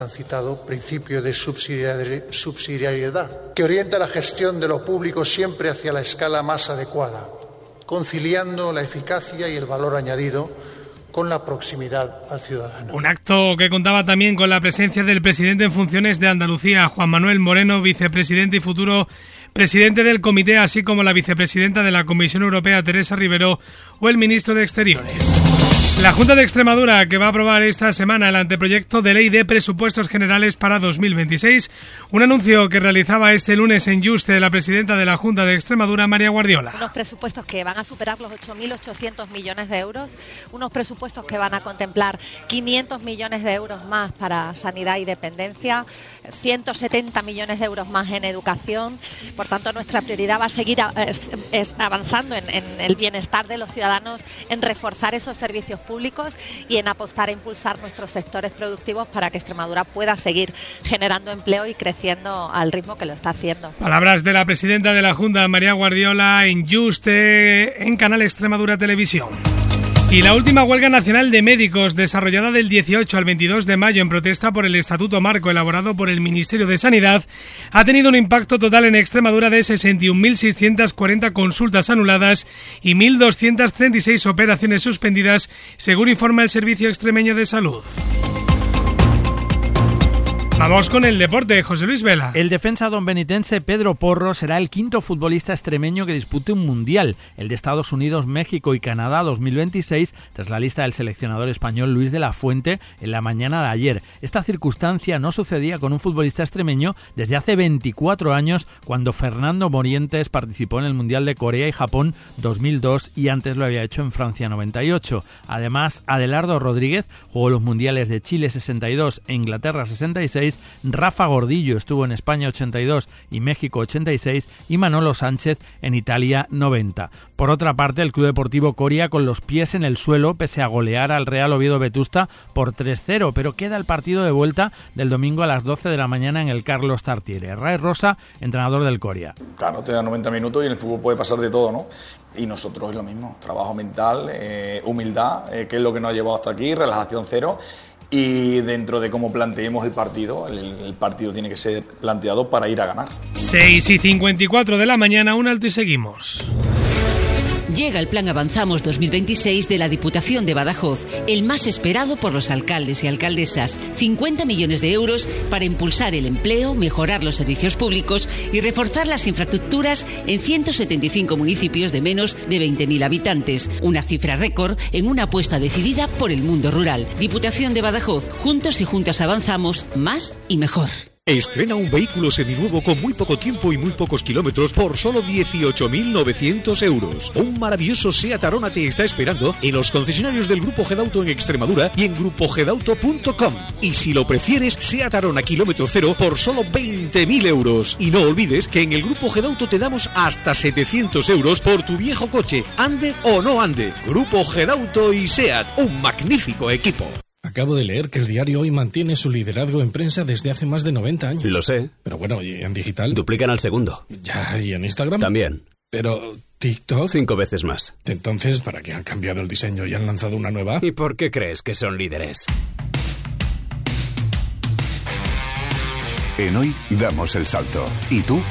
han citado, principio de subsidiariedad, que orienta la gestión de lo público siempre hacia la escala más adecuada, conciliando la eficacia y el valor añadido con la proximidad al ciudadano. Un acto que contaba también con la presencia del presidente en funciones de Andalucía, Juan Manuel Moreno, vicepresidente y futuro presidente del comité, así como la vicepresidenta de la Comisión Europea, Teresa Rivero, o el ministro de Exteriores. La Junta de Extremadura, que va a aprobar esta semana el anteproyecto de ley de presupuestos generales para 2026, un anuncio que realizaba este lunes en Yuste la presidenta de la Junta de Extremadura, María Guardiola. Unos presupuestos que van a superar los 8.800 millones de euros, unos presupuestos que van a contemplar 500 millones de euros más para sanidad y dependencia, 170 millones de euros más en educación. Por tanto, nuestra prioridad va a seguir avanzando en el bienestar de los ciudadanos, en reforzar esos servicios públicos y en apostar a impulsar nuestros sectores productivos para que Extremadura pueda seguir generando empleo y creciendo al ritmo que lo está haciendo. Palabras de la presidenta de la Junta, María Guardiola, en Yuste, en Canal Extremadura Televisión. Y la última huelga nacional de médicos, desarrollada del 18 al 22 de mayo en protesta por el Estatuto Marco elaborado por el Ministerio de Sanidad, ha tenido un impacto total en Extremadura de 61.640 consultas anuladas y 1.236 operaciones suspendidas, según informa el Servicio Extremeño de Salud. Vamos con el deporte, José Luis Vela. El defensa donbenitense Pedro Porro será el quinto futbolista extremeño que dispute un mundial, el de Estados Unidos, México y Canadá 2026, tras la lista del seleccionador español Luis de la Fuente en la mañana de ayer. Esta circunstancia no sucedía con un futbolista extremeño desde hace 24 años, cuando Fernando Morientes participó en el Mundial de Corea y Japón 2002 y antes lo había hecho en Francia 98. Además, Adelardo Rodríguez jugó los mundiales de Chile 62 e Inglaterra 66, Rafa Gordillo estuvo en España 82 y México 86 y Manolo Sánchez en Italia 90. Por otra parte, el Club Deportivo Coria con los pies en el suelo pese a golear al Real Oviedo Vetusta por 3-0, pero queda el partido de vuelta del domingo a las 12 de la mañana en el Carlos Tartiere. Ray Rosa, entrenador del Coria. Claro, te da 90 minutos y en el fútbol puede pasar de todo, ¿no? Y nosotros es lo mismo, trabajo mental, humildad, que es lo que nos ha llevado hasta aquí, relajación cero. Y dentro de cómo planteemos el partido tiene que ser planteado para ir a ganar. 6:54 de la mañana, un alto y seguimos. Llega el Plan Avanzamos 2026 de la Diputación de Badajoz, el más esperado por los alcaldes y alcaldesas. 50 millones de euros para impulsar el empleo, mejorar los servicios públicos y reforzar las infraestructuras en 175 municipios de menos de 20.000 habitantes. Una cifra récord en una apuesta decidida por el mundo rural. Diputación de Badajoz, juntos y juntas avanzamos más y mejor. Estrena un vehículo seminuevo con muy poco tiempo y muy pocos kilómetros por solo 18.900 euros. Un maravilloso Seat Arona te está esperando en los concesionarios del Grupo Gedauto en Extremadura y en grupogedauto.com. Y si lo prefieres, Seat Arona kilómetro cero por solo 20.000 euros. Y no olvides que en el Grupo Gedauto te damos hasta 700 euros por tu viejo coche, ande o no ande. Grupo Gedauto y Seat, un magnífico equipo. Acabo de leer que el diario Hoy mantiene su liderazgo en prensa desde hace más de 90 años. Lo sé. Pero bueno, ¿y en digital? Duplican al segundo. Ya, ¿y en Instagram? También. Pero TikTok... 5 veces más. Entonces, ¿para qué han cambiado el diseño y han lanzado una nueva? ¿Y por qué crees que son líderes? En Hoy damos el salto. ¿Y tú?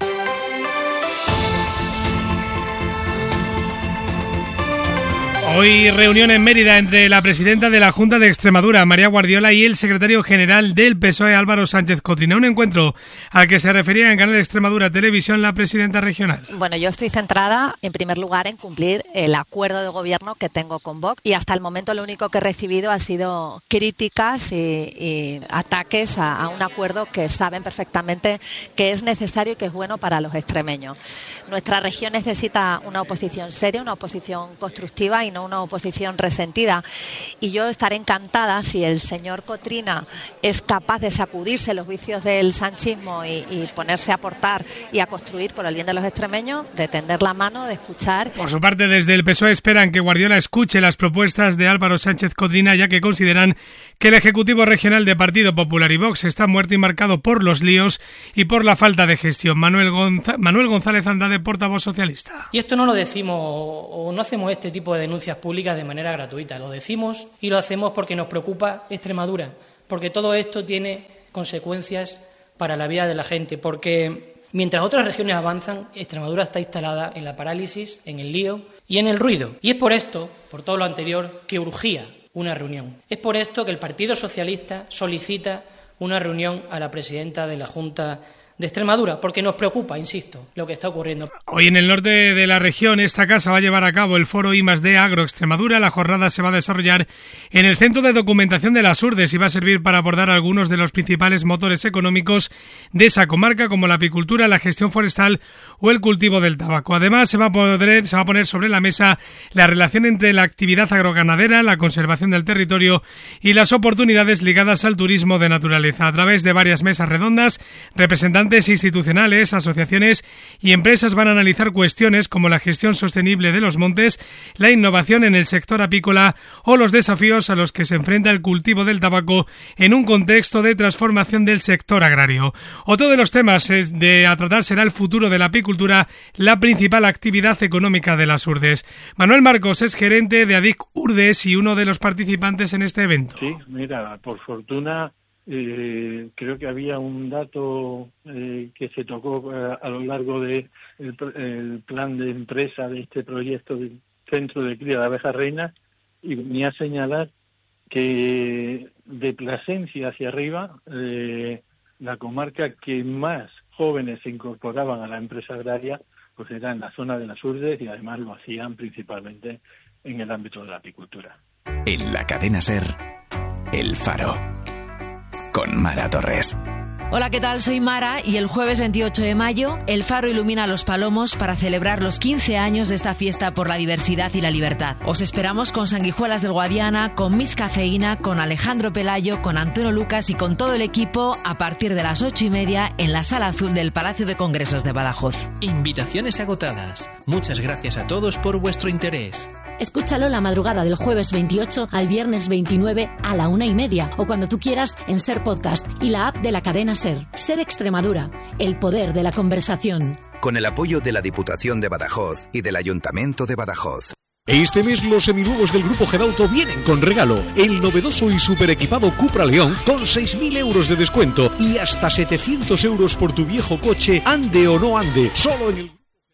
Hoy reunión en Mérida entre la presidenta de la Junta de Extremadura, María Guardiola, y el secretario general del PSOE, Álvaro Sánchez Cotrina. Un encuentro al que se refería en Canal Extremadura Televisión la presidenta regional. Bueno, yo estoy centrada, en primer lugar, en cumplir el acuerdo de gobierno que tengo con Vox, y hasta el momento lo único que he recibido ha sido críticas y ataques a un acuerdo que saben perfectamente que es necesario y que es bueno para los extremeños. Nuestra región necesita una oposición seria, una oposición constructiva y no una oposición resentida, y yo estaré encantada si el señor Cotrina es capaz de sacudirse los vicios del sanchismo y ponerse a aportar y a construir por el bien de los extremeños, de tender la mano, de escuchar. Por su parte, desde el PSOE esperan que Guardiola escuche las propuestas de Álvaro Sánchez Cotrina, ya que consideran que el Ejecutivo Regional de Partido Popular y Vox está muerto y marcado por los líos y por la falta de gestión. Manuel González Andade, portavoz socialista. Y esto no lo decimos o no hacemos este tipo de denuncias públicas de manera gratuita, lo decimos y lo hacemos porque nos preocupa Extremadura, porque todo esto tiene consecuencias para la vida de la gente, porque mientras otras regiones avanzan, Extremadura está instalada en la parálisis, en el lío y en el ruido. Y es por esto, por todo lo anterior, que urgía una reunión. Es por esto que el Partido Socialista solicita una reunión a la presidenta de la Junta de Extremadura, porque nos preocupa, insisto, lo que está ocurriendo. Hoy en el norte de la región, esta casa va a llevar a cabo el foro I+D Agro Extremadura. La jornada se va a desarrollar en el Centro de Documentación de las Urdes y va a servir para abordar algunos de los principales motores económicos de esa comarca, como la apicultura, la gestión forestal o el cultivo del tabaco. Además, se va a poner sobre la mesa la relación entre la actividad agroganadera, la conservación del territorio y las oportunidades ligadas al turismo de naturaleza. A través de varias mesas redondas, representantes institucionales, asociaciones y empresas van a analizar cuestiones como la gestión sostenible de los montes, la innovación en el sector apícola o los desafíos a los que se enfrenta el cultivo del tabaco en un contexto de transformación del sector agrario. Otro de los temas a tratar será el futuro de la apicultura, la principal actividad económica de las Urdes. Manuel Marcos es gerente de ADIC Urdes y uno de los participantes en este evento. Sí, mira, por fortuna creo que había un dato que se tocó a lo largo de el plan de empresa de este proyecto del Centro de Cría de Abejas Reinas, y venía a señalar que de Plasencia hacia arriba, la comarca que más jóvenes se incorporaban a la empresa agraria pues era en la zona de las Urdes, y además lo hacían principalmente en el ámbito de la apicultura. En la cadena SER, El Faro, con Mara Torres. Hola, ¿qué tal? Soy Mara y el jueves 28 de mayo El Faro ilumina Los Palomos para celebrar los 15 años de esta fiesta por la diversidad y la libertad. Os esperamos con Sanguijuelas del Guadiana, con Miss Cafeína, con Alejandro Pelayo, con Antonio Lucas y con todo el equipo a partir de las 8:30 en la Sala Azul del Palacio de Congresos de Badajoz. Invitaciones agotadas. Muchas gracias a todos por vuestro interés. Escúchalo la madrugada del jueves 28 al viernes 29 a la 1:30 o cuando tú quieras en SER Podcast y la app de la cadena SER. SER Extremadura, el poder de la conversación. Con el apoyo de la Diputación de Badajoz y del Ayuntamiento de Badajoz. Este mes los seminuevos del Grupo Gedauto vienen con regalo. El novedoso y super equipado Cupra León con 6.000 euros de descuento y hasta 700 euros por tu viejo coche, ande o no ande. Solo en el...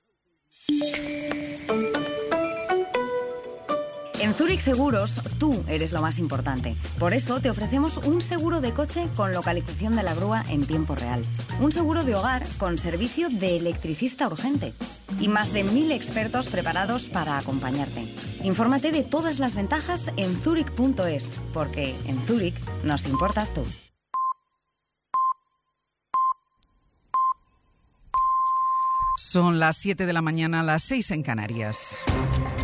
En Zurich Seguros, tú eres lo más importante. Por eso te ofrecemos un seguro de coche con localización de la grúa en tiempo real. Un seguro de hogar con servicio de electricista urgente. Y más de 1.000 expertos preparados para acompañarte. Infórmate de todas las ventajas en zurich.es, porque en Zurich nos importas tú. Son las 7 de la mañana, las 6 en Canarias.